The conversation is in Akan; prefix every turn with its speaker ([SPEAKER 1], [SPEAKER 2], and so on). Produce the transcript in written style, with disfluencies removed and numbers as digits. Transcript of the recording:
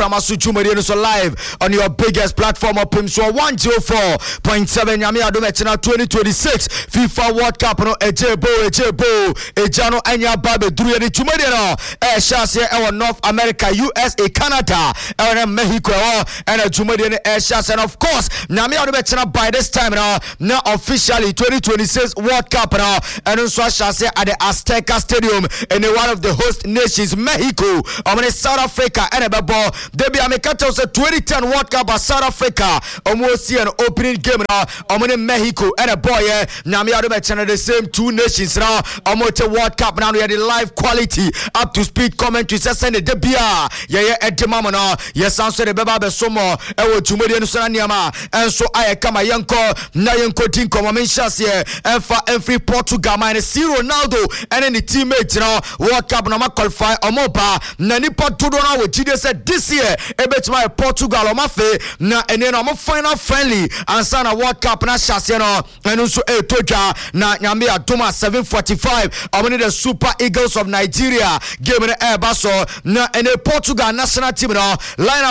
[SPEAKER 1] Pramasu Chumari so live on your biggest platform of Pimswa 104.7 Yami Adumechina 2026 FIFA World Cup no Ejebo Ejano Anya Babe Druyani Chumari no Shase North America, USA, Canada, Mexico, and Chumari Shase, and of course Yami Adumechina by this time now officially 2026 World Cup now, and also Shase at the Azteca Stadium in one of the host nations, Mexico, South Africa, and ball. Debi Amekata was a 2010 World Cup at South Africa. Almost see an opening game now. Mexico and a boy. Now me channel the same two nations now. Almost a World Cup now. We had the live quality up to speed commentary. Send the Debia. Yeah, at the mama now. Yes, answer the Baba Besomo. Ewo Chumedi and Sananyama. And so I come a yanko. Nayanko Tinko. Mamensha here. And for every Portugal minus C Ronaldo and any teammates now. World Cup now qualify. Omoba. Nani Portugal with GD said this year. Ebet my Portugal on my face. Na and then I'm a final friendly. And son a World Cup na Shasiano. And also a Toja. Na Nyambia Tuma 7:45. I'm in the Super Eagles of Nigeria. Game in the air basso. Na and a Portugal national team now. Line